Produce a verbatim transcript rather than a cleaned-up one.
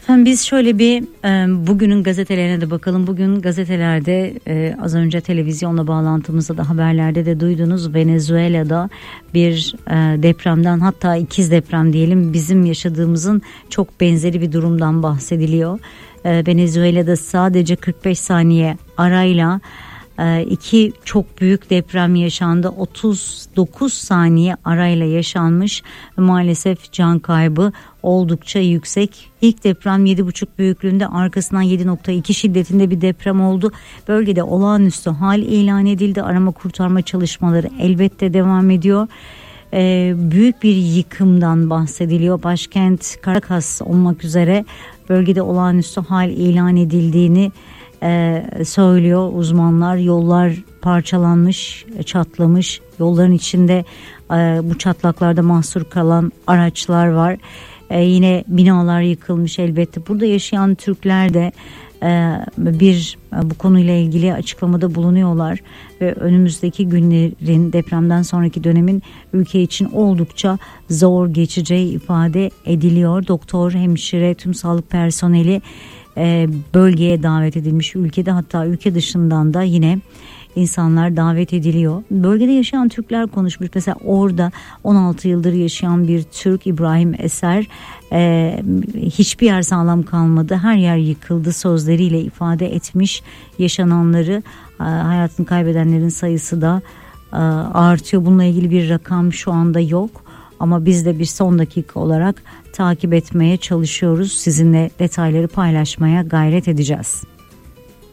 Efendim biz şöyle bir e, bugünün gazetelerine de bakalım. Bugün gazetelerde e, az önce televizyonla bağlantımızda da haberlerde de duydunuz. Venezuela'da bir e, depremden, hatta ikiz deprem diyelim, bizim yaşadığımızın çok benzeri bir durumdan bahsediliyor. E, Venezuela'da sadece kırk beş saniye arayla e, iki çok büyük deprem yaşandı. otuz dokuz saniye arayla yaşanmış. Maalesef can kaybı oldukça yüksek. İlk deprem yedi buçuk büyüklüğünde, arkasından yedi nokta iki şiddetinde bir deprem oldu. Bölgede olağanüstü hal ilan edildi. Arama kurtarma çalışmaları elbette devam ediyor. Ee, büyük bir yıkımdan bahsediliyor. Başkent Caracas olmak üzere bölgede olağanüstü hal ilan edildiğini e, söylüyor uzmanlar. Yollar parçalanmış, çatlamış. Yolların içinde e, bu çatlaklarda mahsur kalan araçlar var. Ee, yine binalar yıkılmış elbette. Burada yaşayan Türkler de e, bir e, bu konuyla ilgili açıklamada bulunuyorlar ve önümüzdeki günlerin, depremden sonraki dönemin ülke için oldukça zor geçeceği ifade ediliyor. Doktor, hemşire, tüm sağlık personeli e, bölgeye davet edilmiş. Ülkede, hatta ülke dışından da yine insanlar davet ediliyor. Bölgede yaşayan Türkler konuşmuş. Mesela orada on altı yıldır yaşayan bir Türk, İbrahim Eser, e, hiçbir yer sağlam kalmadı, her yer yıkıldı sözleriyle ifade etmiş yaşananları. E, hayatını kaybedenlerin sayısı da e, artıyor. Bununla ilgili bir rakam şu anda yok. Ama biz de bir son dakika olarak takip etmeye çalışıyoruz. Sizinle detayları paylaşmaya gayret edeceğiz.